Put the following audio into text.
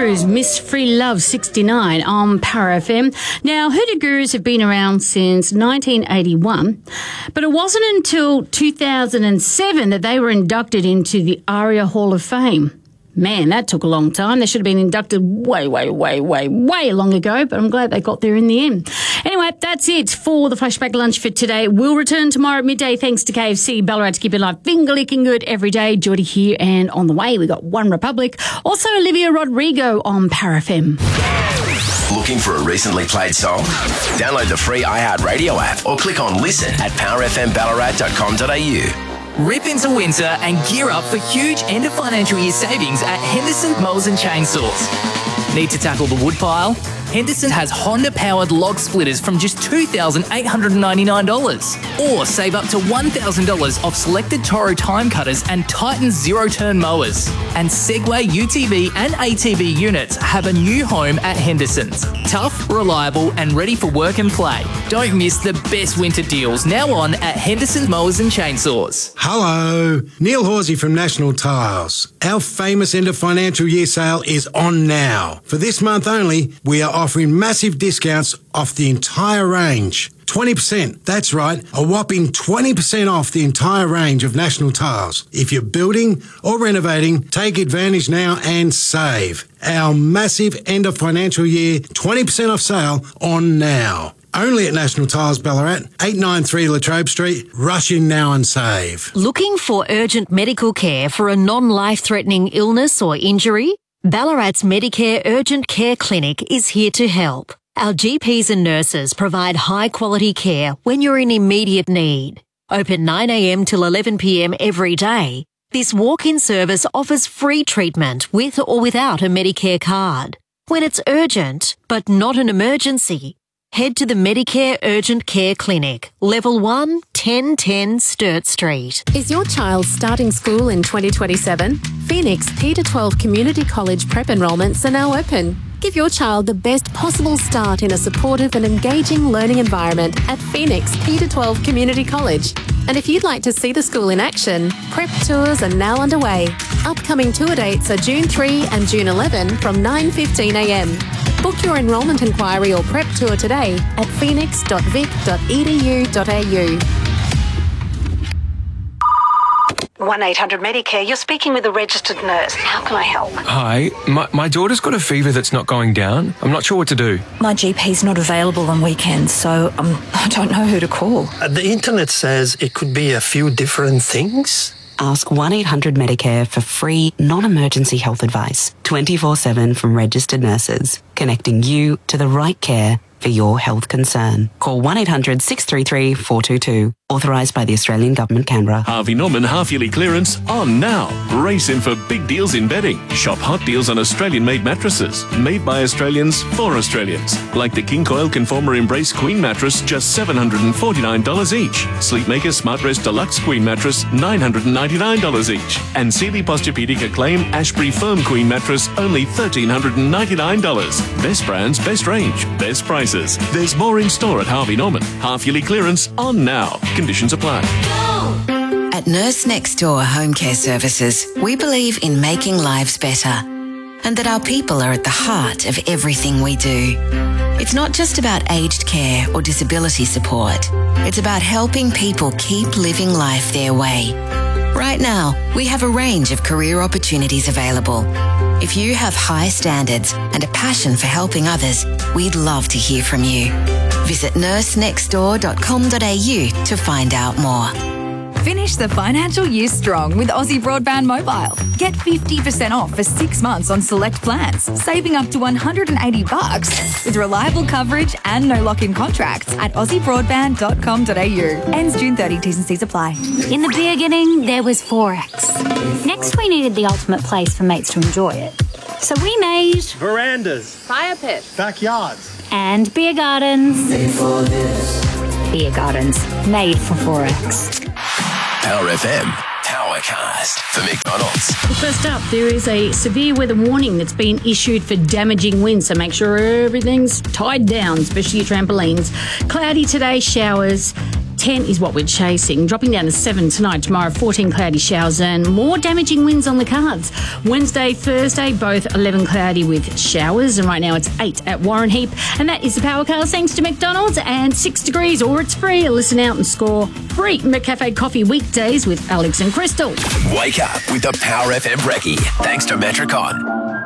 Gurus, Miss Free Love 69 on Power FM. Now, Hoodoo Gurus have been around since 1981, but it wasn't until 2007 that they were inducted into the ARIA Hall of Fame. Man, that took a long time. They should have been inducted way long ago, but I'm glad they got there in the end. Anyway, that's it for the Flashback Lunch for today. We'll return tomorrow at midday thanks to KFC Ballarat to keep your life finger-licking good every day. Geordie here, and on the way we got One Republic. Also Olivia Rodrigo on Power FM. Looking for a recently played song? Download the free iHeartRadio app or click on listen at powerfmballarat.com.au. Rip into winter and gear up for huge end of financial year savings at Henderson Mowers and Chainsaws. Need to tackle the woodpile? Henderson has Honda-powered log splitters from just $2,899. Or save up to $1,000 off selected Toro time cutters and Titan zero-turn mowers. And Segway UTV and ATV units have a new home at Henderson's. Tough, reliable and ready for work and play. Don't miss the best winter deals now on at Henderson Mowers and Chainsaws. Hello, Neil Horsey from National Tiles. Our famous end of financial year sale is on now. For this month only, we are offering massive discounts off the entire range. 20%, that's right, a whopping 20% off the entire range of National Tiles. If you're building or renovating, take advantage now and save. Our massive end of financial year 20% off sale on now. Only at National Tiles Ballarat, 893 Latrobe Street. Rush in now and save. Looking for urgent medical care for a non-life-threatening illness or injury? Ballarat's Medicare Urgent Care Clinic is here to help. Our GPs and nurses provide high-quality care when you're in immediate need. Open 9 a.m. till 11 p.m. every day. This walk-in service offers free treatment with or without a Medicare card. When it's urgent, but not an emergency, head to the Medicare Urgent Care Clinic, Level 1, 1010 Sturt Street. Is your child starting school in 2027? Phoenix P-12 Community College prep enrolments are now open. Give your child the best possible start in a supportive and engaging learning environment at Phoenix P-12 Community College. And if you'd like to see the school in action, prep tours are now underway. Upcoming tour dates are June 3 and June 11 from 9:15 a.m. Book your enrolment inquiry or prep tour today at phoenix.vic.edu.au. 1-800-MEDICARE, you're speaking with a registered nurse. How can I help? Hi, my daughter's got a fever that's not going down. I'm not sure what to do. My GP's not available on weekends, so I don't know who to call. The internet says it could be a few different things. Ask 1-800-MEDICARE for free, non-emergency health advice, 24/7 from registered nurses, connecting you to the right care for your health concern. Call 1-800-633-422. Authorised by the Australian Government, Canberra. Harvey Norman half-yearly clearance on now. Race in for big deals in bedding. Shop hot deals on Australian-made mattresses. Made by Australians for Australians. Like the King Coil Conformer Embrace Queen mattress, just $749 each. Sleepmaker Smartrest Deluxe Queen mattress, $999 each. And Sealy Posturepedic Acclaim Ashbury Firm Queen mattress, only $1,399. Best brands, best range, best prices. There's more in store at Harvey Norman. Half-yearly clearance on now. Conditions apply. At Nurse Next Door Home Care Services, we believe in making lives better and that our people are at the heart of everything we do. It's not just about aged care or disability support. It's about helping people keep living life their way. Right now, we have a range of career opportunities available. If you have high standards and a passion for helping others, we'd love to hear from you. Visit nursenextdoor.com.au to find out more. Finish the financial year strong with Aussie Broadband Mobile. Get 50% off for 6 months on select plans, saving up to $180 with reliable coverage and no lock-in contracts at aussiebroadband.com.au. Ends June 30. T's and C's apply. In the beginning, there was Forex. Next, we needed the ultimate place for mates to enjoy it. So we made verandas, fire pits, backyards, and beer gardens. Made for this. Beer gardens made for Forex. Power FM, Powercast for McDonald's. First up, there is a severe weather warning that's been issued for damaging winds, so make sure everything's tied down, especially your trampolines. Cloudy today, showers 10 is what we're chasing. Dropping down to 7 tonight. Tomorrow, 14 cloudy showers and more damaging winds on the cards. Wednesday, Thursday, both 11 cloudy with showers. And right now it's 8 at Warren Heap. And that is the Powercast thanks to McDonald's. And 6 degrees or it's free. Listen out and score free McCafe coffee weekdays with Alex and Crystal. Wake up with the Power FM Brekkie. Thanks to Metricon.